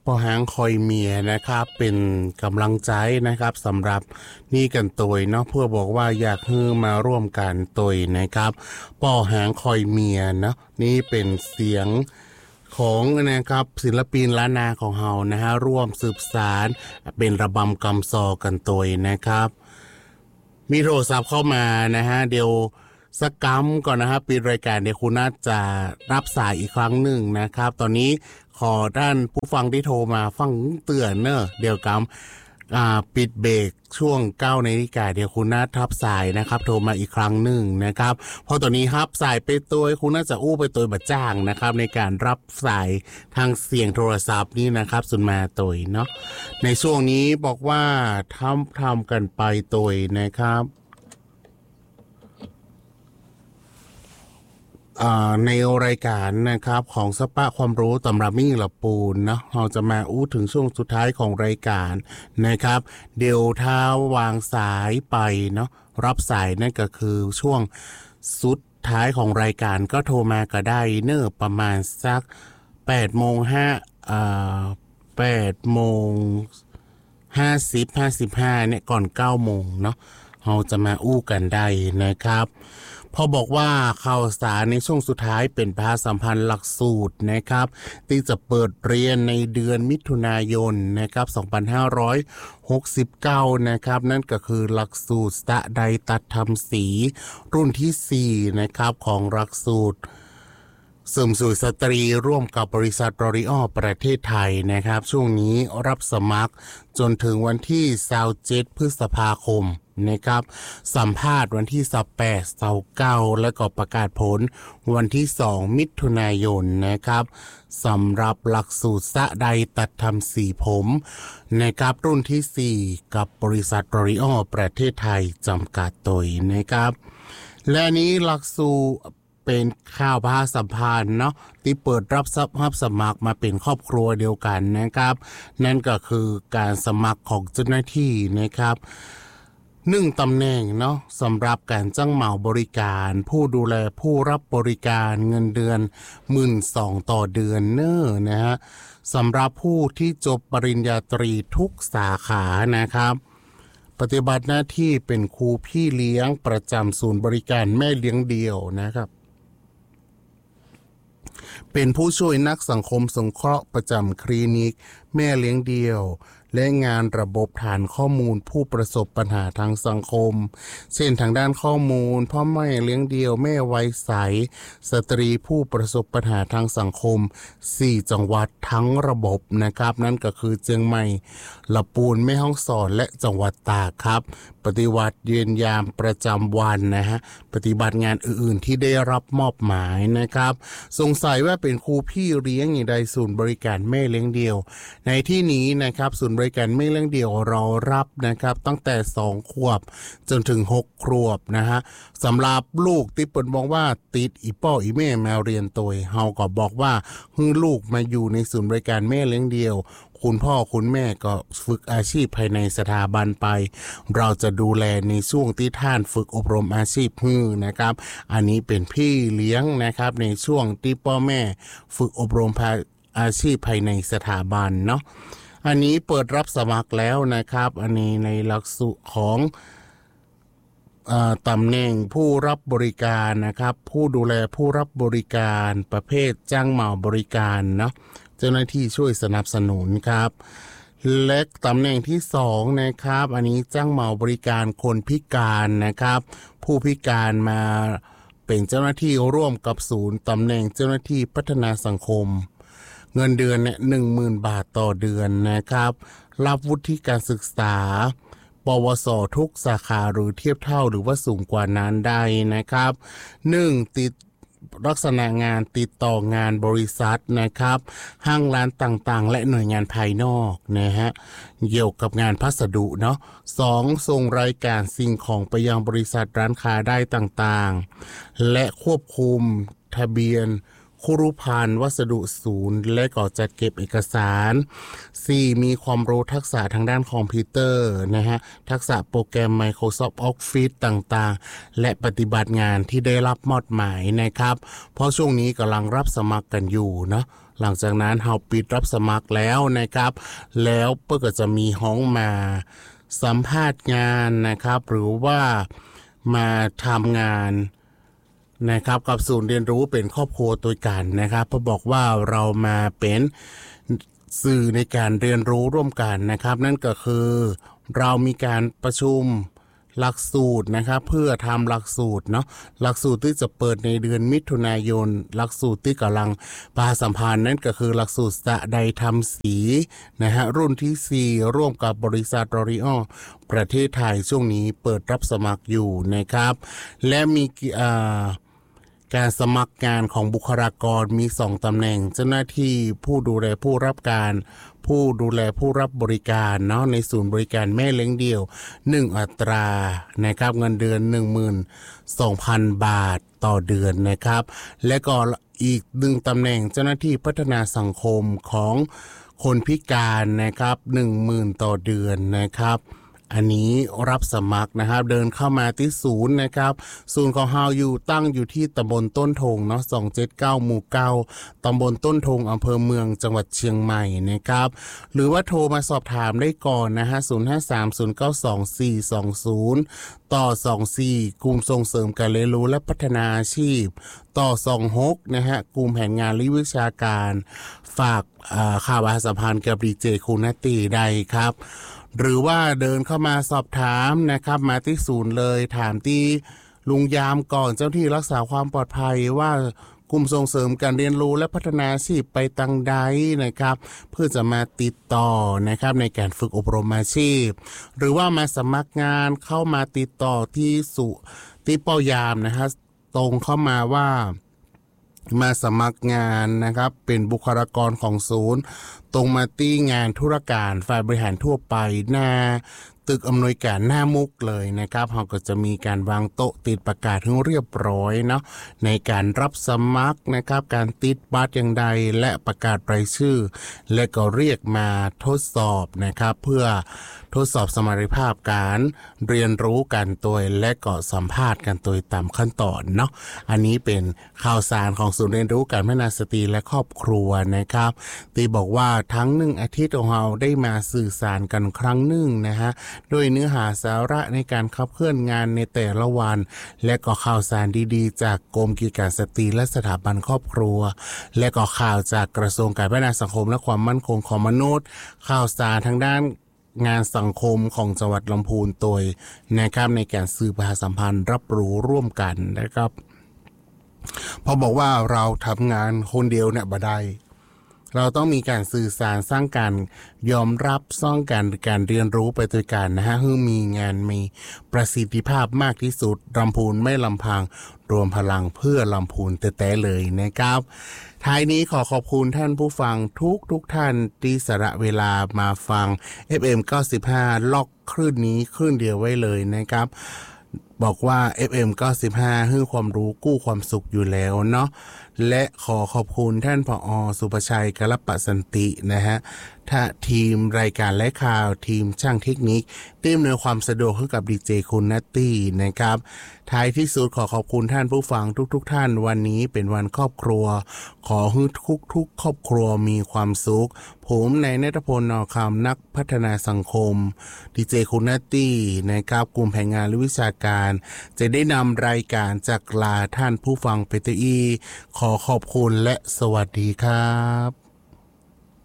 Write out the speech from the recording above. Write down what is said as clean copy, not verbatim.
พอหางคอยเมียนะครับเป็นกำลังใจนะครับสำหรับนี่กันตยเนาะเพื่อบอกว่าอยากให้มาร่วมกันตยนะครับปอหางคอยเมียเนาะนี่เป็นเสียงของนะครับศิลปินล้านนาของเฮานะฮะร่วมสืบสารเป็นระบำกำซอกันตยนะครับมีโทรศัพท์เข้ามานะฮะเดี๋ยวสักกัมก่อนนะครับปิดรายการเดี๋ยวคุณน่าจะรับสายอีกครั้งหนึ่งนะครับตอนนี้ขอด้านผู้ฟังที่โทรมาฟังเตือนเนอะเดี๋ยวกัมปิดเบรกช่วง9 นาฬิกาเดี๋ยวคุณน่าทับสายนะครับโทรมาอีกครั้งหนึ่งนะครับเพราะตอนนี้ทับสายไปตัวคุณน่าจะอู้ไปตัวบัดจ้างนะครับในการรับสายทางเสียงโทรศัพท์นี่นะครับสุนมาตัวเนาะในช่วงนี้บอกว่าทำกันไปตัวนะครับในรายการนะครับของสปะความรู้ตำรามิ่งละปูนเนาะเราจะมาอู้ถึงช่วงสุดท้ายของรายการนะครับเดี๋ยวถ้าวางสายไปเนาะรับสายนั่นก็คือช่วงสุดท้ายของรายการก็โทรมาก็ได้เนอะประมาณสัก8:55เนี่ยก่อน9 โมงเนาะเราจะมาอู้กันได้นะครับพอบอกว่าข่าวสารในช่วงสุดท้ายเป็นประชาสัมพันธ์หลักสูตรนะครับที่จะเปิดเรียนในเดือนมิถุนายนนะครับ2569นะครับนั่นก็คือหลักสูตรสะใดตัดทำสีรุ่นที่4นะครับของหลักสูตรเสริมสวยสตรีร่วมกับบริษัทรอริออประเทศไทยนะครับช่วงนี้รับสมัครจนถึงวันที่27 พฤษภาคมนะครับสัมภาษณ์วันที่18 29และก็ประกาศผลวันที่2 มิถุนายนนะครับสำหรับหลักสูตรสะใดตัดทำสีผมนะครับรุ่นที่4กับบริษัทรอริออประเทศไทยจำกัดตัวนะครับและนี้หลักสูตรเป็นข่าวพาสัมพันธ์เนาะที่เปิดรับสมัครมาเป็นครอบครัวเดียวกันนะครับนั่นก็คือการสมัครของเจ้าหน้าที่นะครับ1 ตำแหน่งเนาะสำหรับการจ้างเหมาบริการผู้ดูแลผู้รับบริการเงินเดือน12,000ต่อเดือนเนอนะฮะสำหรับผู้ที่จบปริญญาตรีทุกสาขานะครับปฏิบัติหน้าที่เป็นครูพี่เลี้ยงประจำศูนย์บริการแม่เลี้ยงเดี่ยวนะครับเป็นผู้ช่วยนักสังคมสงเคราะห์ประจำคลินิกแม่เลี้ยงเดี่ยวและงานระบบฐานข้อมูลผู้ประสบปัญหาทางสังคมเช่นทางด้านข้อมูลพ่อแม่เลี้ยงเดี่ยวแม่วัยใสสตรีผู้ประสบปัญหาทางสังคม4 จังหวัดทั้งระบบนะครับนั่นก็คือเชียงใหม่ลำพูนแม่ฮ่องสอนและจังหวัดตากครับปฏิบัติเยือนยามประจำวันนะฮะปฏิบัติงานอื่นๆที่ได้รับมอบหมายนะครับสงสัยว่าเป็นครูพี่เลี้ยงอย่างใดศูนย์บริการแม่เลี้ยงเดี่ยวในที่นี้นะครับศูนย์บริการแม่เลี้ยงเดี่ยวเรารับนะครับตั้งแต่2 ขวบจนถึง6 ขวบนะฮะสำหรับลูกที่เปิดบอกว่าติดอีป้ออีแม่แมวเรียนตัวเฮาก็บอกว่าให้ลูกมาอยู่ในศูนย์บริการแม่เลี้ยงเดี่ยวคุณพ่อคุณแม่ก็ฝึกอาชีพภายในสถาบันไปเราจะดูแลในช่วงที่ท่านฝึกอบรมอาชีพนะครับอันนี้เป็นพี่เลี้ยงนะครับในช่วงที่พ่อแม่ฝึกอบรมอาชีพภายในสถาบันเนาะอันนี้เปิดรับสมัครแล้วนะครับอันนี้ในหลักสูตรของตำแหน่งผู้รับบริการนะครับผู้ดูแลผู้รับบริการประเภทจ้างเหมาบริการเนาะเจ้าหน้าที่ช่วยสนับสนุนครับและตำแหน่งที่2นะครับอันนี้จ้างเหมาบริการคนพิการนะครับผู้พิการมาเป็นเจ้าหน้าที่ร่วมกับศูนย์ตำแหน่งเจ้าหน้าที่พัฒนาสังคมเงินเดือนเนี่ย 10,000 บาทต่อเดือนนะครับรับวุฒิการศึกษาปวสทุกสาขาหรือเทียบเท่าหรือว่าสูงกว่านั้นได้นะครับ1ติดลักษณะงานติดต่องานบริษัทนะครับห้างร้านต่างๆและหน่วยงานภายนอกนะฮะเกี่ยวกับงานพัสดุเนาะ2ส่งรายการสิ่งของไปยังบริษัทร้านค้าได้ต่างๆและควบคุมทะเบียนครุภัณฑ์วัสดุศูนย์และก็จัดเก็บเอกสาร 4. มีความรู้ทักษะทางด้านคอมพิวเตอร์นะฮะทักษะโปรแกรม Microsoft Office ต่างๆและปฏิบัติงานที่ได้รับมอบหมายนะครับเพราะช่วงนี้กำลังรับสมัครกันอยู่เนาะหลังจากนั้นเราปิดรับสมัครแล้วนะครับแล้วเพื่อก็จะมีห้องมาสัมภาษณ์งานนะครับหรือว่ามาทำงานนะครับกับศูนย์เรียนรู้เป็นครอบครัวตัวกันนะครับเพราะบอกว่าเรามาเป็นสื่อในการเรียนรู้ร่วมกันนะครับนั่นก็คือเรามีการประชุมหลักสูตรนะครับเพื่อทำหลักสูตรเนาะหลักสูตรที่จะเปิดในเดือนมิถุนายนหลักสูตรที่กำลังประชาสัมพันธ์นั่นก็คือหลักสูตรสะใดทำสีนะฮะรุ่นที่4ร่วมกับบริษัท L'Oreal ประเทศไทยช่วงนี้เปิดรับสมัครอยู่นะครับและมีการสมัครงานของบุคลากรมี2ตำแหน่งเจ้าหน้าที่ผู้ดูแลผู้รับการผู้ดูแลผู้รับบริการเนาะในศูนย์บริการแม่เลี้ยงเดี่ยว1อัตรานะครับเงินเดือน 12,000 บาทต่อเดือนนะครับและก็อีก1ตำแหน่งเจ้าหน้าที่พัฒนาสังคมของคนพิการนะครับ 10,000 ต่อเดือนนะครับอันนี้รับสมัครนะครับเดินเข้ามาที่ศูนย์นะครับศูนย์ของเฮาอยู่ตั้งอยู่ที่ตำบลต้นทงเนาะ279หมู่9ตำบลต้นทงอำเภอเมืองจังหวัดเชียงใหม่นะครับหรือว่าโทรมาสอบถามได้ก่อนนะฮะ0530922420ต่อ24กลุ่มส่งเสริมการเรียนรู้และพัฒนาอาชีพต่อ26นะฮะกลุ่มแผนงานและวิชาการฝากข่าวประชาสัมพันธ์กับดีเจคุณนตีได้ครับหรือว่าเดินเข้ามาสอบถามนะครับมาที่ศูนย์เลยถามที่ลุงยามก่อนเจ้าที่รักษาความปลอดภัยว่ากลุ่มส่งเสริมการเรียนรู้และพัฒนาอาชีพไปตังใดนะครับเพื่อจะมาติดต่อนะครับในการฝึกอบรมอาชีพหรือว่ามาสมัครงานเข้ามาติดต่อที่เป้ายามนะฮะตรงเข้ามาว่ามาสมัครงานนะครับเป็นบุคลากรของศูนย์ตรงมาที่งานธุรการฝ่ายบริหารทั่วไปหน้าตึกอำนวยการหน้ามุกเลยนะครับเราก็จะมีการวางโต๊ะติดประกาศให้เรียบร้อยเนาะในการรับสมัครนะครับการติดบัตรอย่างใดและประกาศรายชื่อและก็เรียกมาทดสอบนะครับเพื่อทดสอบสมรรถภาพการเรียนรู้กันตัวและก็สัมภาษณ์กันตัวตามขั้นตอนเนาะอันนี้เป็นข่าวสารของศูนย์เรียนรู้การพัฒนาสตรีและครอบครัวนะครับตีบอกว่าทั้ง1อาทิตย์ของเราได้มาสื่อสารกันครั้งหนึ่งนะฮะด้วยเนื้อหาสาระในการขับเคลื่อนงานในแต่ละวันและก็ข่าวสารดีๆจากกรมกิจการสตรีและสถาบันครอบครัวและก็ข่าวจากกระทรวงการพัฒนาสังคมและความมั่นคงของมนุษย์ข่าวสารทางด้านงานสังคมของจังหวัดลำพูนตัวนะครับในการสื่อประชาสัมพันธ์รับรู้ร่วมกันนะครับพอบอกว่าเราทำงานคนเดียวเนี่ยบ่ได้เราต้องมีการสื่อสารสร้างการยอมรับสร้างการเรียนรู้ไปด้วยกันนะฮะให้มีงานมีประสิทธิภาพมากที่สุดลำพูนไม่ลำพังรวมพลังเพื่อลำพูนแต่เลยนะครับท้ายนี้ขอขอบคุณท่านผู้ฟังทุกท่านที่สละเวลามาฟัง FM 95ล็อกคลื่นนี้คลื่นเดียวไว้เลยนะครับบอกว่า FM 95ให้ความรู้กู้ความสุขอยู่แล้วเนาะและขอขอบคุณท่านผอ.สุภชัยกลปสันตินะฮะถ้าทีมรายการและข่าวทีมช่างเทคนิคเตรียมอำนวยความสะดวกให้กับดีเจคุณนัตตี้นะครับท้ายที่สุดขอขอบคุณท่านผู้ฟังทุกท่านวันนี้เป็นวันครอบครัวขอให้ทุกครอบครัวมีความสุขผมนายณัฐพล นอคำนักพัฒนาสังคมดีเจคุณนัตตี้นะครับกลุ่มแผนงานและวิชาการจะได้นำรายการจากลาท่านผู้ฟังไปตีขอขอบคุณและสวัสดีครับ